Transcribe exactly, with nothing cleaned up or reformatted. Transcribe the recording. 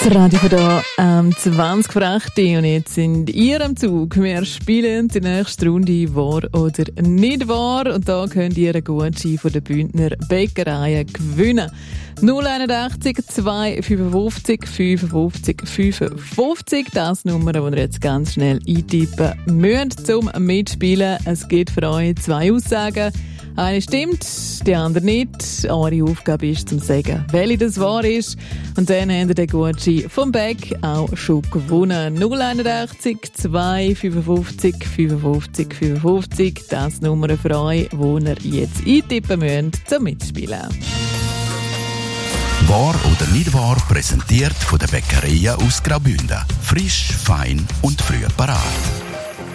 Das Radio von da am ähm, zwanzig vor acht und jetzt sind ihr am Zug. Wir spielen die nächste Runde «Wahr oder nicht wahr» und da könnt ihr einen Gutschein von der Bündner Bäckerei gewinnen. null einundachtzig zwei fünfundfünfzig fünfundfünfzig fünfundfünfzig, das Nummer, die ihr jetzt ganz schnell eintippen müsst zum Mitspielen. Es gibt für euch zwei Aussagen. Eine stimmt, die andere nicht. Eure Aufgabe ist, zu sagen, welche das wahr ist. Und dann habt ihr den Gutschein vom Bäck auch schon gewonnen. null einundachtzig zwei fünfundfünfzig fünfundfünfzig fünfundfünfzig, das Nummer für euch, die ihr jetzt eintippen müsst, zum Mitspielen. Wahr oder nicht wahr, präsentiert von der Bäckerei aus Graubünden. Frisch, fein und früh parat.